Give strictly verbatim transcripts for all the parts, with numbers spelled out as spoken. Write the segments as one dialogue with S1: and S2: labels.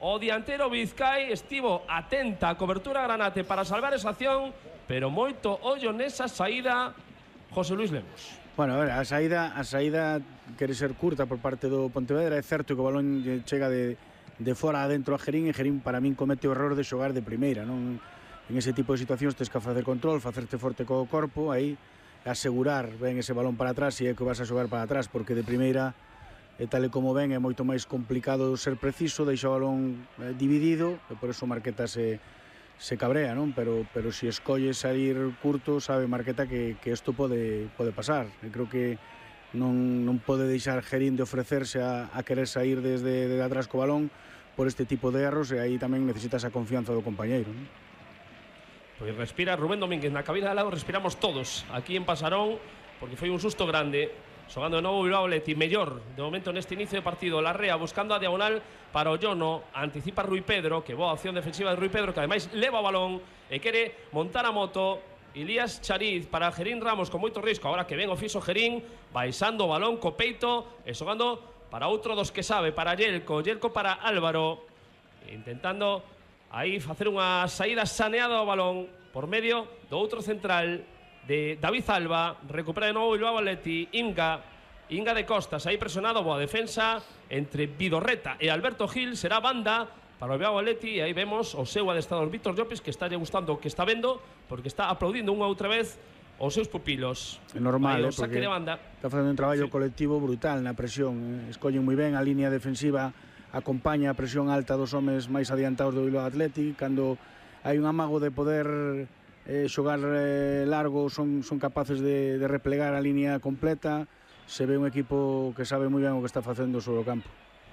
S1: O dianteiro Vizcai estivo atenta a cobertura Granate para salvar esa acción, pero moito ollo nesa saída José Luis Lemos.
S2: Bueno, a ver, a saída, a saída quere ser curta por parte do Pontevedra. É certo que o balón chega de, de fora adentro a Gerín, e Gerín para min comete o error de xogar de primeira, non? En ese tipo de situacións tens que facer control, facerte forte co corpo, aí asegurar ben ese balón para atrás, e é que vas a xogar para atrás, porque de primeira, e tal e como ven, é moito máis complicado ser preciso, deixa o balón eh, dividido, e por eso Marqueta se, se cabrea, non? Pero, pero si escolle salir curto, sabe Marqueta que, que isto pode, pode pasar. E creo que non, non pode deixar Gerín de ofrecerse a, a querer sair desde de atrás co balón por este tipo de erros, e aí tamén necesitas a confianza do compañeiro, non?
S1: Pois respira Rubén Domínguez na cabina de lado, respiramos todos aquí en Pasarón, porque foi un susto grande. Xogando de novo Bilbao Athletic, mellor de momento neste inicio de partido. Larrea buscando a diagonal para Ollono, anticipa Rui Pedro, que boa acción defensiva de Rui Pedro, que ademais leva o balón e quere montar a moto. Ilías Chariz para Gerín Ramos con moito risco, agora que ven o fixo Gerín, baixando o balón co peito e xogando para outro dos que sabe, para Yelko, Yelko para Álvaro, intentando aí facer unha saída saneada ao balón por medio do outro central de David Alba. Recupera de novo Bilbao Athletic, Inga Inga de Costas, aí presionado, boa defensa entre Vidorreta e Alberto Gil, será banda para o Bilbao Athletic, e aí vemos o seu adestrador Víctor Llopis, que está lle gustando o que está vendo, porque está aplaudindo unha outra vez os seus pupilos.
S2: É normal,
S1: aí,
S2: eh, porque
S1: de banda.
S2: Está facendo un traballo
S1: sí.
S2: colectivo brutal na presión, eh. Escollen moi ben a línea defensiva, acompaña a presión alta dos homes máis adiantados do Bilbao Athletic. Cando hai un amago de poder eh, xogar eh, largo, son, son capaces de, de replegar a línea completa. Se ve un equipo que sabe moi ben o que está facendo sobre o campo.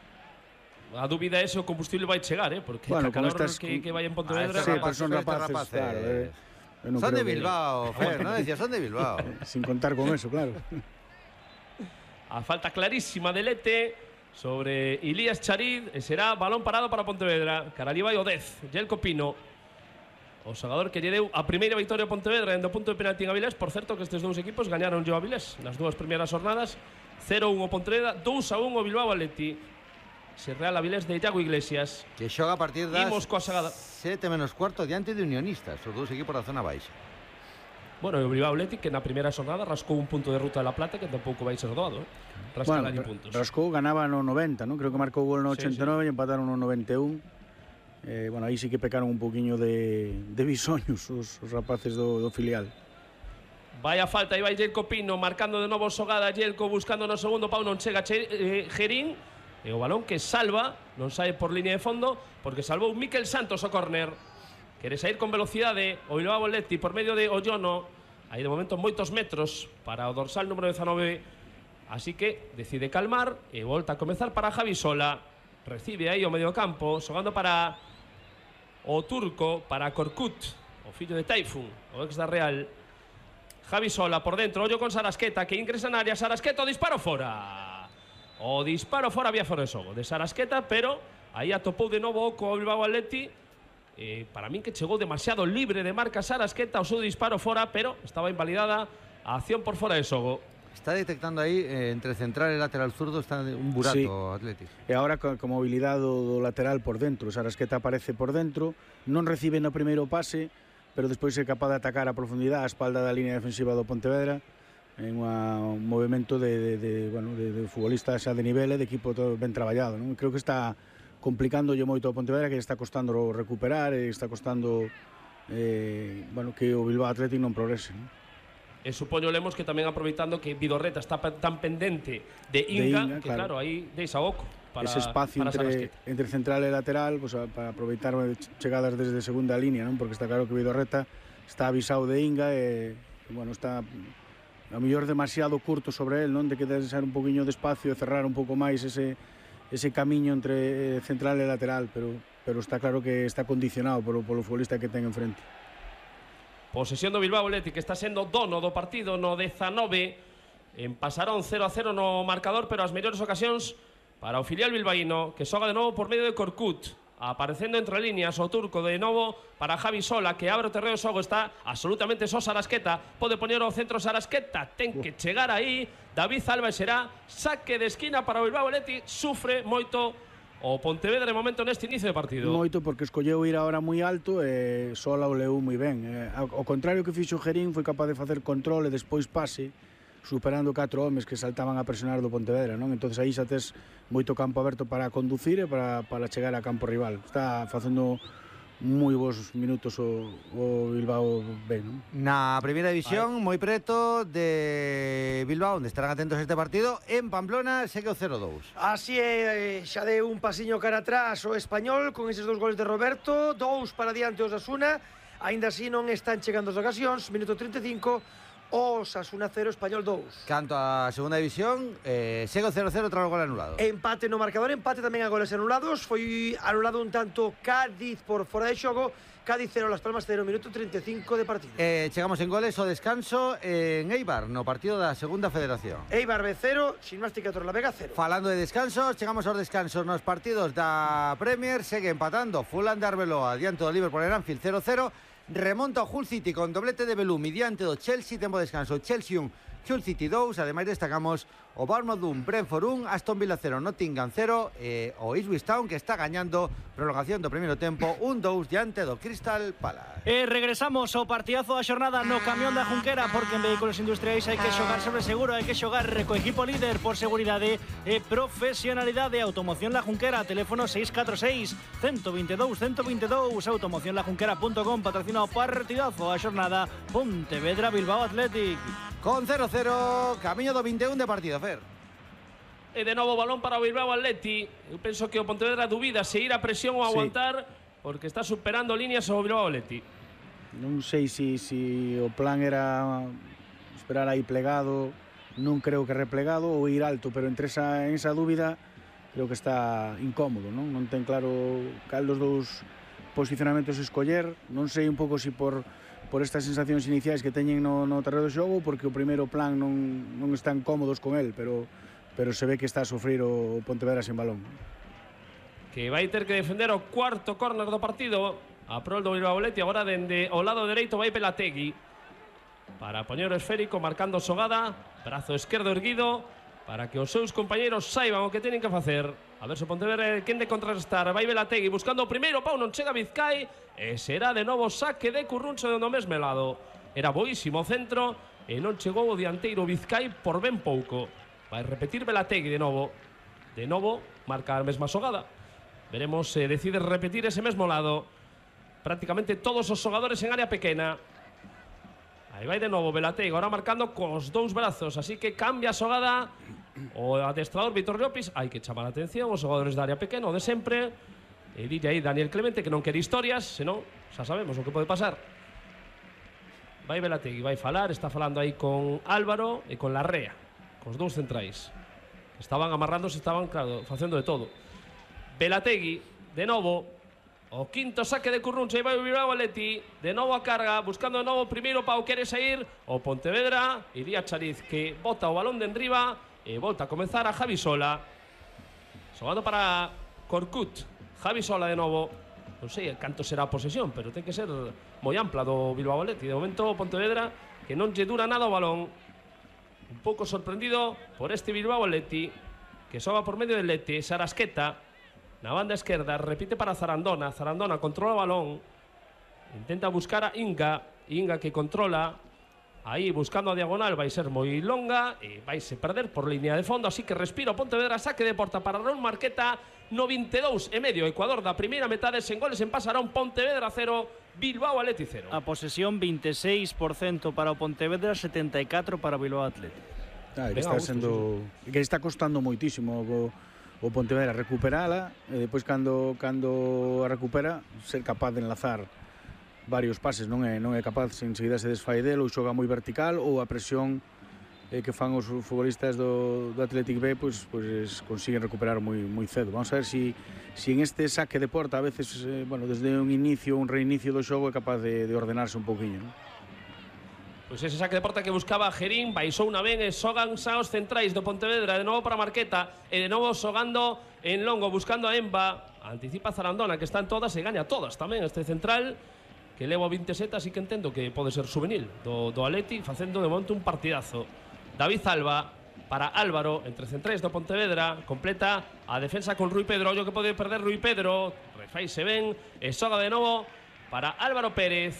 S1: A dúbida é se o combustible vai chegar, eh? Porque
S2: bueno,
S1: a calor
S2: estas...
S1: que, que vai en Pontevedra...
S2: Ah, sí, pero son rapaces, rapaces, claro. Eh,
S3: no son de Bilbao, que... Fer, ¿no? Decía, son de Bilbao.
S2: Sin contar con eso, claro.
S1: A falta clarísima de Lete sobre Ilías Chariz, e será balón parado para Pontevedra. Caralí vai o dez, Yelko Pino, o xogador que lle deu a primeira victoria a Pontevedra en do punto de penalti en Avilés. Por certo que estes dous equipos gañaron yo a Avilés nas dúas primeiras jornadas. Cero a un o Pontevedra, dous a un o Bilbao Athletic. Se Real Avilés de Iago Iglesias,
S3: que xoga a partir das sete menos cuarto diante de Unionistas, os dous equipos da zona baixa.
S1: Bueno, o Bilbao Athletic, que na primeira xornada rascou un punto de ruta de La Plata, que tampouco vai ser doado, eh? Rascar
S2: bueno,
S1: ali puntos.
S2: Rascou, ganaba no noventa, non? Creo que marcou gol no ochenta e nove, sí, sí. E empataron no noventa e un. Eh, bueno, aí sí que pecaron un poquinho de, de bisoños os, os rapaces do, do filial.
S1: Vai a falta, aí vai Yelko Pino, marcando de novo xogada. Yelko buscando no segundo pau, non chega eh, Gerín, e o balón que salva, non sae por línea de fondo, porque salvou Miquel Santos o córner. Quere sair con velocidade o Bilbao Athletic por medio de Ollono, aí de momento moitos metros para o dorsal número dezanove, así que decide calmar e volta a comezar para Javi Sola. Recibe aí o medio campo, xogando para o turco, para Korkut, o fillo de Taifun, o ex da Real. Javi Sola por dentro, ollo con Sarasqueta, que ingresa na área. Sarasqueta, o disparo fora. O disparo fora, había fora de xogo de Sarasqueta, pero aí atopou de novo co Bilbao Athletic. Eh, para min que chegou demasiado libre de marca Sarasqueta, o seu disparo fora, pero estaba invalidada a acción por fora de xogo.
S3: Está detectando aí, eh, entre central e lateral zurdo, está un burato, sí. Athletic.
S2: E agora con, con mobilidade do, do lateral por dentro. Sarasqueta aparece por dentro, non recibe no primeiro pase, pero despois é capaz de atacar a profundidade a espalda da línea defensiva do Pontevedra, en unha, un movimento de, de, de, bueno, de, de futbolista xa de nivel e de equipo todo ben traballado, non? Creo que está complicándolle moito ao Pontevedra, que está costando recuperar e está costando eh, bueno, que o Bilbao Athletic non progrese, non?
S1: E supoño, Lemos, que tamén aproveitando que Vidorreta está tan pendente de Inga, de Inga que claro, claro aí deixa oco para
S2: ese espacio
S1: para
S2: entre, entre central e lateral, pues, para aproveitar chegadas desde segunda línea, non? Porque está claro que Vidorreta está avisado de Inga e, bueno, está a mellor demasiado curto sobre el, non? De que debe ser un poquinho de espacio e cerrar un pouco máis ese, ese camiño entre central e lateral, pero, pero está claro que está condicionado polo, polo futbolista que ten enfrente.
S1: Posesión do Bilbao Athletic, que está sendo dono do partido no dezanove. En Pasarón cero a cero no marcador, pero as mellores ocasións para o filial bilbaíno, que xoga de novo por medio de Korkut, aparecendo entre líneas o turco de novo para Javi Sola, que abre o terreo de xogo. Está absolutamente só Sarasqueta, pode poñer o centro Sarasqueta, ten que chegar aí David Alba, será saque de esquina para o Bilbao Athletic. Sufre moito o Pontevedra de momento neste inicio de partido.
S2: Moito, porque escolleu ir ahora moi alto e sola o leu moi ben. Eh, ao contrario que fixo Gerín, foi capaz de facer control e despois pase, superando catro homes que saltaban a presionar do Pontevedra, non? Entonces aí xa tes moito campo aberto para conducir e para, para chegar a campo rival. Está facendo moi bons minutos o, o Bilbao ben, non?
S3: Na primeira división, moi preto de Bilbao, onde estarán atentos a este partido. En Pamplona segue o cero dous.
S4: Así é, xa deu un pasiño cara atrás o Español con eses dous goles de Roberto, dous para diante os Osasuna. Aínda así non están chegando as ocasións. Minuto trinta e cinco, Osasuna cero, Español dous.
S3: Canto a segunda división, eh, segue o cero cero tras o gol anulado.
S4: Empate no marcador, empate tamén a goles anulados. Foi anulado un tanto Cádiz por fora de xogo. Cádiz cero, Las Palmas cero, minuto trinta e cinco de partido.
S3: Eh, chegamos en goles o descanso en Eibar, no partido da segunda federación.
S4: Eibar B cero, Ximnástica Torrelavega cero.
S3: Falando de descansos, chegamos aos descansos nos partidos da Premier. Segue empatando Fulham de Arbeloa diante do Liverpool en Anfield cero cero. Remonta o Hull City con doblete de Belumi diante do Chelsea. Tempo de descanso Chelsea un, Hull City dous. Ademais destacamos o Bournemouth un, Brentford un, Aston Villa cero, Nottingham cero, e o Ipswich Town que está gañando prolongación do primeiro tempo un dous diante do Crystal Palace.
S5: E regresamos ao partidazo da xornada no camión da Junquera, porque en Vehículos Industriais hai que xogar sobre seguro, hai que xogar co equipo líder por seguridade e profesionalidade. Automoción La Junquera, teléfono seis catro seis, uno dos dos, uno dos dos. automoción la junquera punto com patrocina o partidazo da xornada Pontevedra Bilbao Athletic.
S3: Con cero cero, camiño do vinte e un de partido, Fer.
S1: E de novo balón para o Bilbao Athletic. Eu penso que o Pontevedra dubida se ir a presión ou aguantar, sí, porque está superando líneas o Bilbao Athletic.
S2: Non sei se si, si o plan era esperar aí plegado, non creo que replegado ou ir alto, pero entre esa, en esa dúbida creo que está incómodo, non? Non ten claro cal dos dous posicionamentos escoller. Non sei un pouco se si por por estas sensacións iniciais que teñen no, no terreno do xogo, porque o primeiro plan non, non están cómodos con el, pero, pero se ve que está a sufrir o Pontevedra sen balón.
S1: Que vai ter que defender o cuarto córner do partido a prol do Bilbao Athletic. Agora dende o lado dereito vai Belategui para poñer o esférico, marcando xogada, brazo esquerdo erguido para que os seus compañeiros saiban o que teñen que facer. A ver se o Pontevedra quen de contrastar. Vai Belategui buscando o primeiro pau, non chega Vizcai e será de novo saque de Curruncho do mesmo lado. Era boísimo o centro e non chegou o dianteiro Vizcai por ben pouco. Vai repetir Belategui de novo. De novo marca a mesma xogada. Veremos se decide repetir ese mesmo lado. Prácticamente todos os xogadores en área pequena. Aí vai de novo Belategui, agora marcando cos dous brazos, así que cambia a xogada. O adestrador Vítor Llopis, hai que chamar a atención os xogadores da área pequena, o de sempre. E dille aí Daniel Clemente que non quere historias, senón xa sabemos o que pode pasar. Vai Belategui, vai falar, está falando aí con Álvaro e con Larrea, cos dous centrais. Estaban amarrándose, estaban, claro, facendo de todo. Belategui, de novo, o quinto saque de Curruncho, e vai o Bilbao Athletic, de novo a carga, buscando de novo o primeiro pau, quere sair o Pontevedra, iría Chariz que bota o balón de enriba e volta a comenzar a Javi Sola. Xogando para Corcut, Javi Sola de novo. Non sei canto será a posesión, pero ten que ser moi ampla do Bilbao Athletic. De momento o Pontevedra que non lle dura nada o balón. Un pouco sorprendido por este Bilbao Athletic que xoga por medio de Lete. Sarasqueta na banda esquerda, repite para Zarandona. Zarandona controla o balón, intenta buscar a Inga. Inga que controla aí buscando a diagonal, vai ser moi longa e vai se perder por línea de fondo, así que respira o Pontevedra. Saque de porta para Raúl Marqueta no vinte e dous e medio, Ecuador da primeira metade, sen goles en Pasarón. Pontevedra cero, Bilbao Athletic cero.
S5: A posesión vinte e seis por cento para o Pontevedra, setenta e catro por ciento para o Bilbao Athletic.
S2: Ah, que está sendo, que está costando moitísimo o, o Pontevedra recuperala e depois cando cando a recupera ser capaz de enlazar varios pases, non é non é capaz, enseguida se desfai del, ou xoga moi vertical, ou a presión eh, que fan os futbolistas do, do Athletic B, pois, pois consiguen recuperar moi moi cedo. Vamos a ver si, si en este saque de porta a veces, eh, bueno, desde un inicio, un reinicio do xogo é capaz de, de ordenarse un pouquiño, non?
S1: Pois ese saque de porta que buscaba Gerín, baixou unha ben e xogan xa os centrais do Pontevedra, de novo para Marqueta e de novo xogando en longo, buscando a Emba. Anticipa Zarandona, que están todas e gaña todas tamén este central, que leva vinte e sete, así que entendo que pode ser juvenil do, do Atleti, facendo de momento un partidazo. David Alba para Álvaro, entre centrais do Pontevedra, completa a defensa con Rui Pedro, ollo que pode perder Rui Pedro, refaise ben, e xoga de novo para Álvaro Pérez,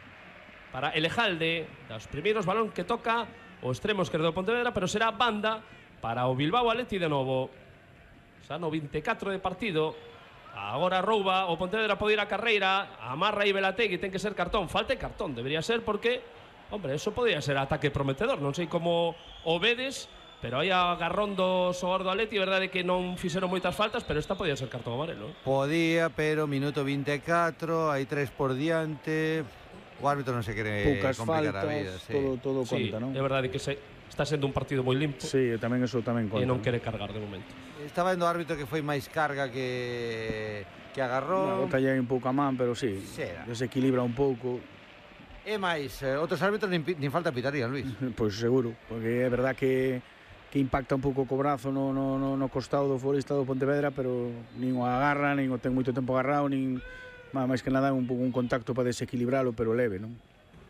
S1: para Elejalde, dos primeiros balón que toca o extremo esquerdo do Pontevedra, pero será banda para o Bilbao Athletic de novo. Xa no vinte e catro de partido, agora rouba, o Pontevedra pode ir a carreira, amarra aí Velategui, ten que ser cartón, falta de cartón, debería ser porque, hombre, eso podría ser ataque prometedor, non sei como o vedes, pero aí agarrón do xogador do Atleti, verdade que non fixeron moitas faltas, pero esta podía ser cartón amarelo.
S3: Podía, pero minuto vinte e catro, hai tres por diante, o árbitro non se quere
S2: poucas
S3: complicar
S2: faltas,
S3: a vida. Sí.
S2: todo, todo
S1: Sí,
S2: conta, non?
S1: é verdade que se, está sendo un partido moi limpo.
S2: Sí, tamén eso tamén conta.
S1: E non quere cargar de momento.
S3: Estaba vendo o árbitro que foi máis carga que que agarrou.
S2: No, talla un pouco a man, pero sí,
S3: Será.
S2: desequilibra un pouco.
S3: E máis, eh, outros árbitros nin, nin falta pitarían, Luis.
S2: Pois seguro, porque é verdad que que impacta un pouco co brazo no, no, no, no costado do futbolista do Pontevedra, pero nin o agarra, nin o ten moito tempo agarrado, nin máis que nada un pouco un contacto para desequilibralo, pero leve, non?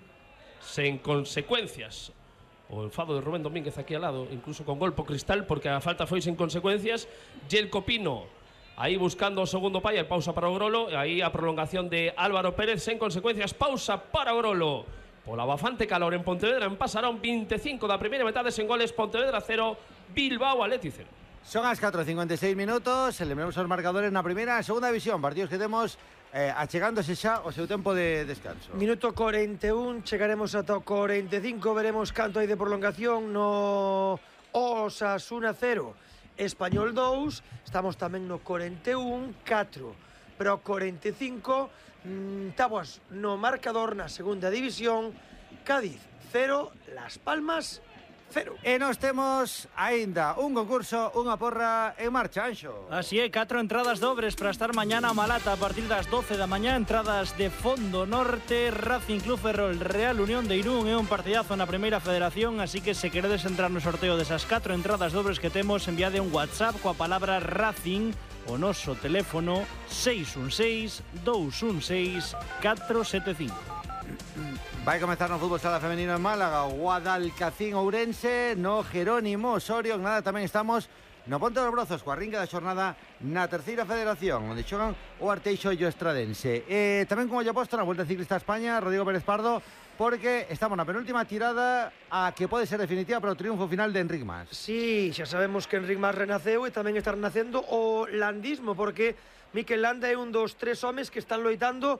S1: Sen consecuencias. O enfado de Rubén Domínguez aquí al lado, incluso con golpe cristal, porque a falta foi sen consecuencias. Yelko Pino aí buscando o segundo palla, e pausa para o Grolo, e aí a prolongación de Álvaro Pérez sen consecuencias, pausa para o Grolo. Pola bastante calor en Pontevedra, en Pasarón, vinte e cinco da primeira metade, sen goles, Pontevedra cero, Bilbao Athletic cero.
S3: Son as catro e cincuenta e seis minutos, celebramos os marcadores na primeira e segunda división, partidos que temos eh, achegándose xa o seu tempo de descanso.
S4: Minuto cuarenta y uno, chegaremos ata o cuarenta e cinco, veremos canto hai de prolongación no Osasuna cero, Español dos, estamos tamén no cuarenta e uno, catro, pero cuarenta e cinco, mmm, estamos no marcador na segunda división, Cádiz cero, Las Palmas cero.
S3: E nos temos aínda un concurso, unha porra en marcha, Anxo.
S5: Así é, catro entradas dobres para estar mañana a Malata a partir das doce da mañá, entradas de Fondo Norte, Racing Club Ferrol, Real Unión de Irún, é un partidazo na primeira federación, así que se queredes entrar no sorteo desas catro entradas dobres que temos, enviade un WhatsApp coa palabra Racing, o noso teléfono seis un seis, dous un seis, catro sete cinco.
S3: Vai comezar no fútbol sala femenino en Málaga, o Guadalcacín Ourense, no Jerónimo Osorio, en nada tamén estamos no Ponte dos Brozos, coa rinca da xornada na terceira federación, onde xogan o Arteixo e o Estradense. E tamén como lle aposto na Volta Ciclista a España, Rodrigo Pérez Pardo, porque estamos na penúltima tirada a que pode ser definitiva para o triunfo final de Enric Mas.
S4: Sí, xa sabemos que Enric Mas renaceu e tamén está renacendo o landismo, porque Mikel Landa é un dos tres homes que están loitando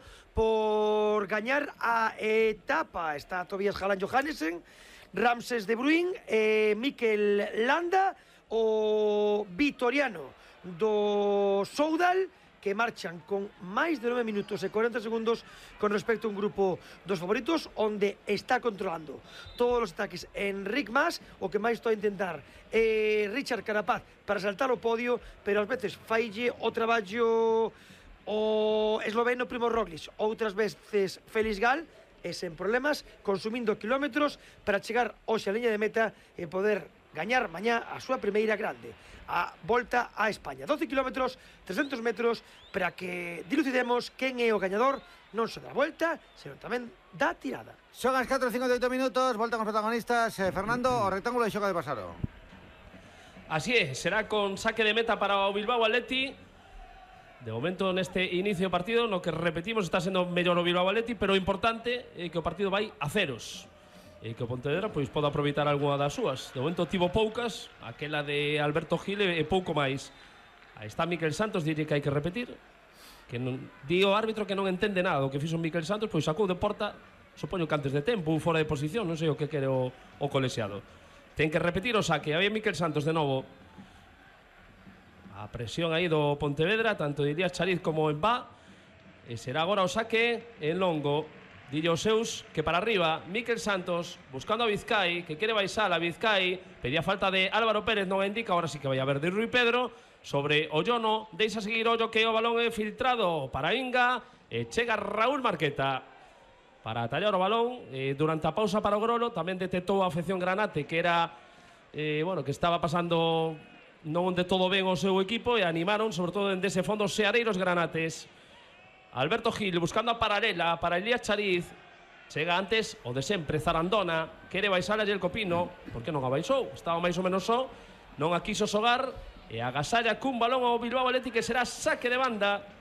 S4: por gañar a etapa. Está Tobias Jalan Johannesen, Ramses de Bruin e Mikel Landa, o vitoriano do Soudal, que marchan con máis de nove minutos e cuarenta segundos con respecto a un grupo dos favoritos, onde está controlando todos os ataques Enric Mas. O que máis estou a intentar é Richard Carapaz para saltar o podio, pero ás veces faille o traballo o esloveno Primo Roglic, outras veces Félix Gal, e sen problemas, consumindo kilómetros para chegar hoxe á liña de meta e poder gañar mañá a súa primeira grande, a Volta a España. doce kilómetros, trescentos metros, para que dilucidemos quen é o gañador, non só da Volta, senón tamén da tirada.
S3: Son as catro e cincuenta e oito minutos, volta con os protagonistas. eh, Fernando, o rectángulo de xoga de Pasarón.
S1: Así é, será con saque de meta para o Bilbao Athletic. De momento neste inicio de partido, no que repetimos está sendo mellor o Bilbao Athletic, pero o importante é que o partido vai a ceros. E que o Pontevedra pois pode aproveitar algunha das súas. De momento tivo poucas, aquela de Alberto Gil e pouco máis. Aí está Miquel Santos, diré que hai que repetir. Que non, di o árbitro que non entende nada do que fixo Miquel Santos, pois sacou de porta, supoño que antes de tempo, un fora de posición, non sei o que quere o, o colexiado. Ten que repetir o saque, había Miquel Santos de novo. A presión aí do Pontevedra, tanto de Elías Chariz como en Bá. E será agora o saque en longo. Dille os seus que para arriba, Miquel Santos buscando a Vizcai, que quere baixar a Vizcai, pedía falta de Álvaro Pérez, non a indica, ahora sí que vai a ver de Rui Pedro, sobre Ollono, deixa seguir Ollo que o balón é filtrado para Inga, e chega Raúl Marqueta para tallar o balón, e durante a pausa para o Grolo tamén detectou a afección Granate, que era, eh, bueno, que estaba pasando non de todo ben o seu equipo, e animaron, sobre todo en dese fondo, seareiros granates. Alberto Gil buscando a paralela para Elías Chariz. Chega antes o de sempre Zarandona, quere baixar a el Copino, por que non a baixou? Estaba máis ou menos só, non a quiso xogar e agasalla cun balón ao Bilbao Athletic que será saque de banda